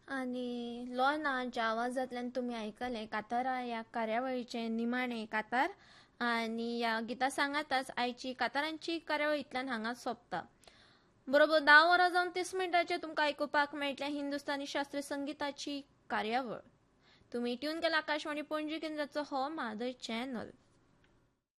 आणि लॉनाच्या आवाजातल्यान तुम्ही ऐकले कातारा या कार्यावळीचे निमाणे कातार. आणि या गीता सांगाताच आयची कातारांची कार्यावळ इतल्यान हांगा सोंपता. बरोबर 10 वरां जावन 30 मिनटांचे तुमकां आयकुपाक मेळटले हिंदुस्थानी शास्त्रीय संगीताची कार्यावळ. तुम्ही ट्यून केला आकाशवाणी पणजी केंद्राचो हो मादय चॅनल.